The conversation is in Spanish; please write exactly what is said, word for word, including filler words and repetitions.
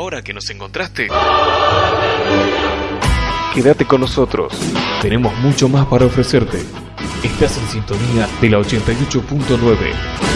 ahora que nos encontraste? Quédate con nosotros. Tenemos mucho más para ofrecerte. Estás en sintonía de la ochenta y ocho punto nueve.